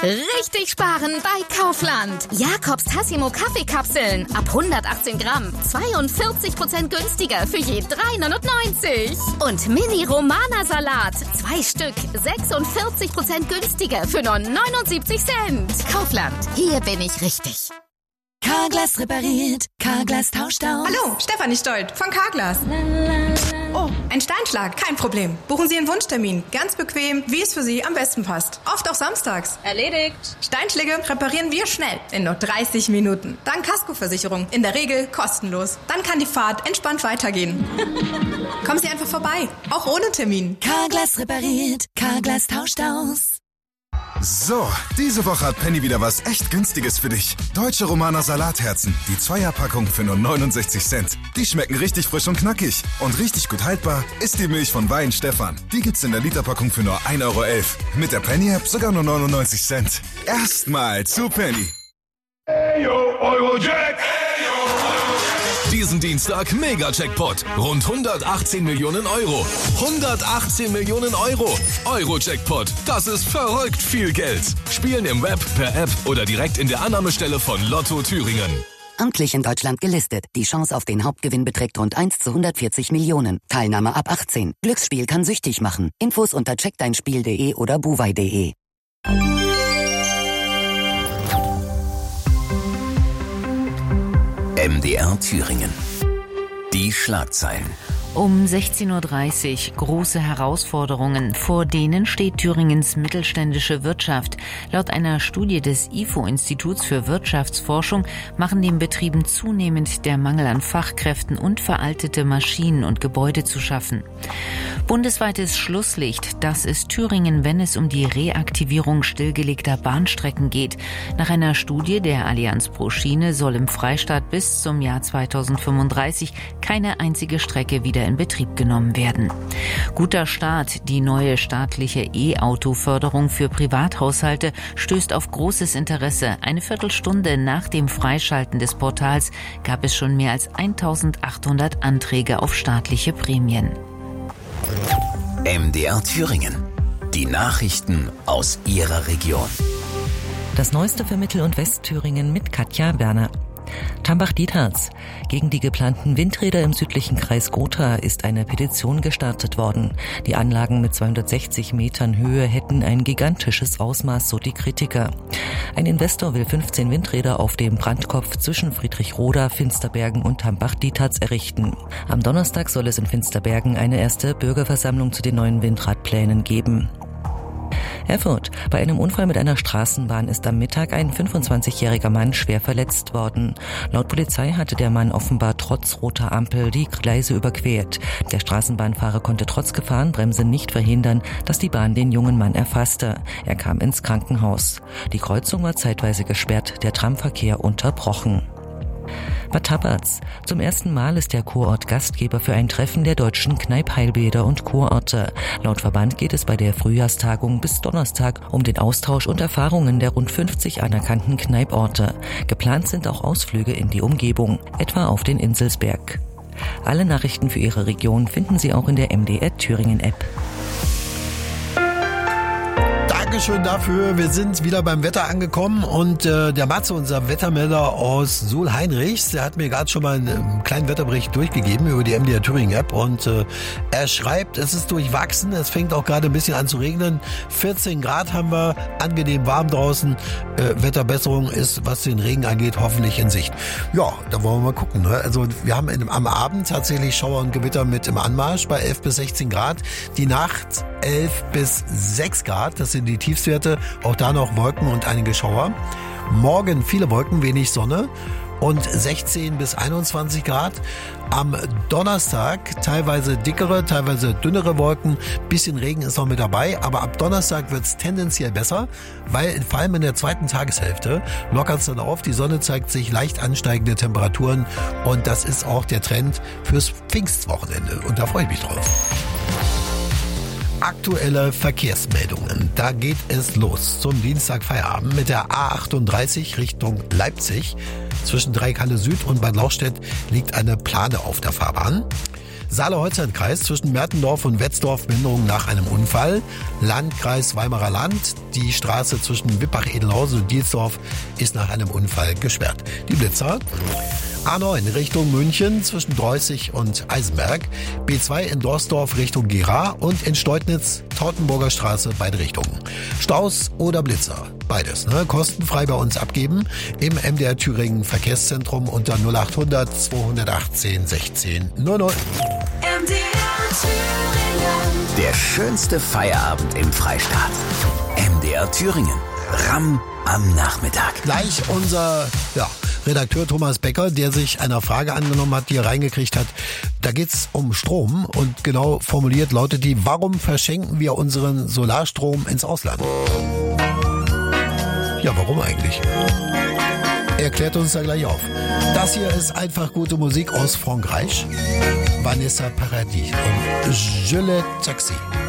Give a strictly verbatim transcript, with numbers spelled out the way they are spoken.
Richtig sparen bei Kaufland. Jakobs Tassimo Kaffeekapseln ab hundertachtzehn Gramm. zweiundvierzig Prozent günstiger für je drei neunundneunzig. Und Mini Romana Salat. Zwei Stück. sechsundvierzig Prozent günstiger für nur neunundsiebzig Cent. Kaufland. Hier bin ich richtig. Carglass repariert. Carglass tauscht aus. Hallo, Stefanie Stolt von Carglass. Oh, ein Steinschlag, kein Problem. Buchen Sie einen Wunschtermin. Ganz bequem, wie es für Sie am besten passt. Oft auch samstags. Erledigt. Steinschläge reparieren wir schnell, in nur dreißig Minuten. Dank Kaskoversicherung, in der Regel kostenlos. Dann kann die Fahrt entspannt weitergehen. Kommen Sie einfach vorbei, auch ohne Termin. Carglass repariert. Carglass tauscht aus. So, diese Woche hat Penny wieder was echt Günstiges für dich. Deutsche Romana Salatherzen, die Zweierpackung für nur neunundsechzig Cent. Die schmecken richtig frisch und knackig. Und richtig gut haltbar ist die Milch von Wein Stefan. Die gibt's in der Literpackung für nur ein Euro elf. Mit der Penny-App sogar nur neunundneunzig Cent. Erstmal zu Penny. Hey yo, Eurojack! Diesen Dienstag Mega-Jackpot. Rund hundertachtzehn Millionen Euro. hundertachtzehn Millionen Euro. Euro-Jackpot. Das ist verrückt viel Geld. Spielen im Web, per App oder direkt in der Annahmestelle von Lotto Thüringen. Amtlich in Deutschland gelistet. Die Chance auf den Hauptgewinn beträgt rund eins zu hundertvierzig Millionen. Teilnahme ab achtzehn. Glücksspiel kann süchtig machen. Infos unter check dein spiel punkt de oder buwei punkt de. M D R Thüringen. Die Schlagzeilen. Um sechzehn Uhr dreißig große Herausforderungen, vor denen steht Thüringens mittelständische Wirtschaft. Laut einer Studie des I F O-Instituts für Wirtschaftsforschung machen den Betrieben zunehmend der Mangel an Fachkräften und veraltete Maschinen und Gebäude zu schaffen. Bundesweites Schlusslicht, das ist Thüringen, wenn es um die Reaktivierung stillgelegter Bahnstrecken geht. Nach einer Studie der Allianz pro Schiene soll im Freistaat bis zum Jahr zweitausendfünfunddreißig keine einzige Strecke wieder in Betrieb genommen werden. Guter Start. Die neue staatliche E-Auto-Förderung für Privathaushalte stößt auf großes Interesse. Eine Viertelstunde nach dem Freischalten des Portals gab es schon mehr als eintausendachthundert Anträge auf staatliche Prämien. M D R Thüringen. Die Nachrichten aus Ihrer Region. Das Neueste für Mittel- und Westthüringen mit Katja Werner. Tambach-Dietharz. Gegen die geplanten Windräder im südlichen Kreis Gotha ist eine Petition gestartet worden. Die Anlagen mit zweihundertsechzig Metern Höhe hätten ein gigantisches Ausmaß, so die Kritiker. Ein Investor will fünfzehn Windräder auf dem Brandkopf zwischen Friedrichroda, Finsterbergen und Tambach-Dietharz errichten. Am Donnerstag soll es in Finsterbergen eine erste Bürgerversammlung zu den neuen Windradplänen geben. Erfurt. Bei einem Unfall mit einer Straßenbahn ist am Mittag ein fünfundzwanzigjähriger Mann schwer verletzt worden. Laut Polizei hatte der Mann offenbar trotz roter Ampel die Gleise überquert. Der Straßenbahnfahrer konnte trotz Gefahrenbremse nicht verhindern, dass die Bahn den jungen Mann erfasste. Er kam ins Krankenhaus. Die Kreuzung war zeitweise gesperrt, der Tramverkehr unterbrochen. Bad Tabatz. Zum ersten Mal ist der Kurort Gastgeber für ein Treffen der deutschen Kneipp-Heilbäder und Kurorte. Laut Verband geht es bei der Frühjahrstagung bis Donnerstag um den Austausch und Erfahrungen der rund fünfzig anerkannten Kneipporte. Geplant sind auch Ausflüge in die Umgebung, etwa auf den Inselsberg. Alle Nachrichten für Ihre Region finden Sie auch in der M D R Thüringen App. Dankeschön dafür. Wir sind wieder beim Wetter angekommen und äh, der Matze, unser Wettermelder aus Suhl-Heinrichs, der hat mir gerade schon mal einen, einen kleinen Wetterbericht durchgegeben über die M D R Thüringen App und äh, er schreibt, es ist durchwachsen, es fängt auch gerade ein bisschen an zu regnen. vierzehn Grad haben wir, angenehm warm draußen. Äh, Wetterbesserung ist, was den Regen angeht, hoffentlich in Sicht. Ja, da wollen wir mal gucken. Ne? Also wir haben in, am Abend tatsächlich Schauer und Gewitter mit im Anmarsch bei elf bis sechzehn Grad. Die Nacht elf bis sechs Grad, das sind die Tiefstwerte, auch da noch Wolken und einige Schauer. Morgen viele Wolken, wenig Sonne und sechzehn bis einundzwanzig Grad. Am Donnerstag teilweise dickere, teilweise dünnere Wolken, bisschen Regen ist noch mit dabei, aber ab Donnerstag wird es tendenziell besser, weil vor allem in der zweiten Tageshälfte lockert es dann auf, die Sonne zeigt sich, leicht ansteigende Temperaturen und das ist auch der Trend fürs Pfingstwochenende und da freue ich mich drauf. Aktuelle Verkehrsmeldungen. Da geht es los zum Dienstag Feierabend mit der A achtunddreißig Richtung Leipzig. Zwischen Dreikalle Süd und Bad Lauchstädt liegt eine Plane auf der Fahrbahn. Saale-Holstein-Kreis zwischen Mertendorf und Wetzdorf Behinderung nach einem Unfall. Landkreis Weimarer Land. Die Straße zwischen Wippach-Edelhausen und Dielsdorf ist nach einem Unfall gesperrt. Die Blitzer. A neun Richtung München zwischen Dreußig und Eisenberg. B zwei in Dorsdorf Richtung Gera und in Steutnitz Tautenburger Straße beide Richtungen. Staus oder Blitzer? Beides, ne? Kostenfrei bei uns abgeben im M D R Thüringen Verkehrszentrum unter null acht hundert zweihundertachtzehn sechzehn null null. M D R Thüringen. Der schönste Feierabend im Freistaat. M D R Thüringen. Ramm am Nachmittag. Gleich unser ja, Redakteur Thomas Becker, der sich einer Frage angenommen hat, die er reingekriegt hat. Da geht's um Strom und genau formuliert lautet die: Warum verschenken wir unseren Solarstrom ins Ausland? Ja, warum eigentlich? Er klärt uns da gleich auf. Das hier ist einfach gute Musik aus Frankreich. Vanessa Paradis und Je le Taxi.